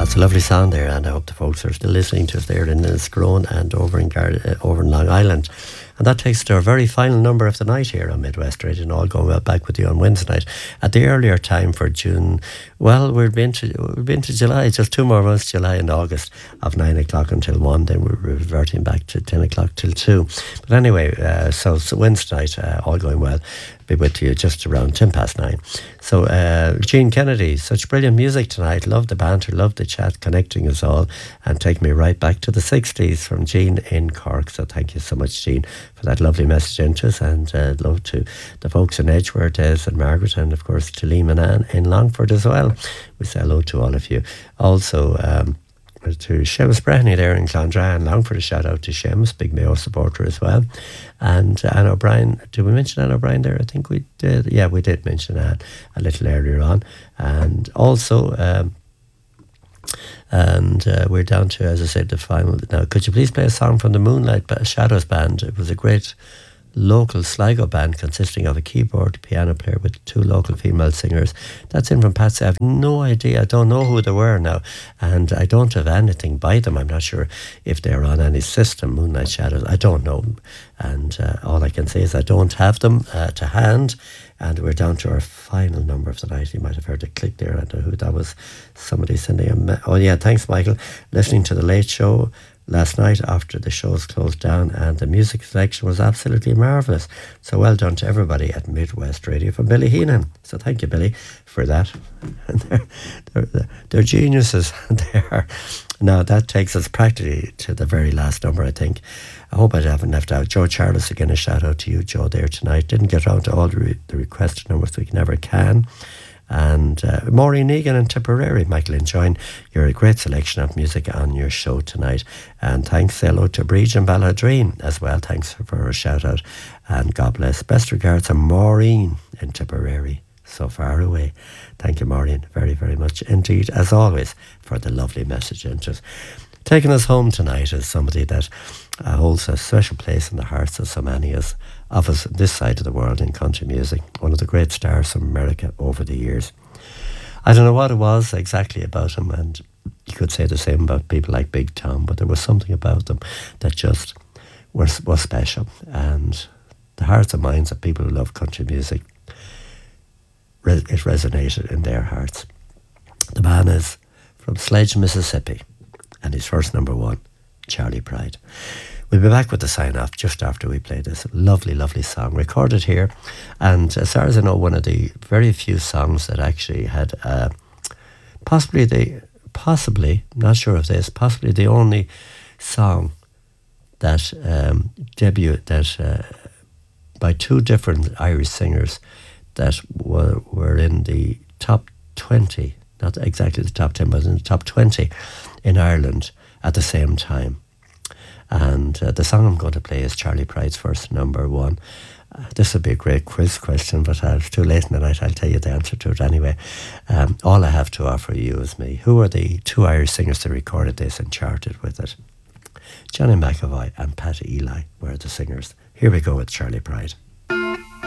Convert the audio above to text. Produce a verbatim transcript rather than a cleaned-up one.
It's a lovely sound there, and I hope the folks are still listening to us there in Liscrone and over in Gar- uh, over in Long Island. And that takes us to our very final number of the night here on Midwest Radio, and all going well back with you on Wednesday night. At the earlier time for June, well, we've been to we've been to July, just two more months, July and August, of nine o'clock until one. Then we're reverting back to ten o'clock till two. But anyway, uh, so, so Wednesday night, uh, all going well, be with you just around ten past nine. So uh, Gene Kennedy, such brilliant music tonight. Love the banter, love the chat, connecting us all, and take me right back to the sixties from Gene in Cork. So thank you so much, Gene, for that lovely message into us, and uh, love to the folks in Edgeworth, Des and Margaret, and of course to Liam and Anne in Longford as well. We say hello to all of you. Also um, to Seamus Breheny there in Clondra and Longford, a shout out to Seamus, big Mayo supporter as well. And uh, Anne O'Brien, did we mention Anne O'Brien there? I think we did. Yeah, we did mention Anne a little earlier on. And also um, and uh, we're down to, as I said, the final. Now, could you please play a song from the Moonlight Shadows Band? It was a great local Sligo band consisting of a keyboard piano player with two local female singers. That's in from Patsy. I have no idea. I don't know who they were now, and I don't have anything by them. I'm not sure if they're on any system, Moonlight Shadows. I don't know. And uh, all I can say is I don't have them uh, to hand. And we're down to our final number of the night. You might have heard a click there. I don't know who that was. Somebody sending a... Me- oh, yeah, thanks, Michael. Listening to The Late Show last night after the shows closed down, and the music selection was absolutely marvellous. So well done to everybody at Midwest Radio from Billy Heenan. So thank you, Billy, for that. And they're, they're, they're geniuses. They are. Now, that takes us practically to the very last number, I think. I hope I haven't left out. Joe Charles, again, a shout out to you, Joe, there tonight. Didn't get around to all the, re- the requested numbers, we never can. And uh, Maureen Egan and Tipperary, Michael, enjoying your great selection of music on your show tonight. And thanks, hello to Breach and Balladreen as well. Thanks for a shout out. And God bless. Best regards to Maureen in Tipperary, so far away. Thank you, Maureen, very, very much indeed, as always, for the lovely message into us. Taking us home tonight is somebody that uh, holds a special place in the hearts of so many of us this side of the world in country music. One of the great stars from America over the years. I don't know what it was exactly about him, and you could say the same about people like Big Tom, but there was something about them that just was, was special. And the hearts and minds of people who love country music, it resonated in their hearts. The man is from Sledge, Mississippi, and his first number one, Charlie Pride. We'll be back with the sign-off just after we play this lovely, lovely song, recorded here. And as far as I know, one of the very few songs that actually had uh, possibly the, possibly, not sure of this, possibly the only song that um, debuted, that uh, by two different Irish singers that were, were in the top twenty, not exactly the top ten, but in the top twenty in Ireland at the same time. And uh, the song I'm going to play is Charlie Pride's first number one. Uh, this would be a great quiz question, but uh, it's too late in the night. I'll tell you the answer to it anyway. Um, all I have to offer you is me. Who are the two Irish singers that recorded this and charted with it? Johnny McAvoy and Pat Ely were the singers. Here we go with Charlie Pride.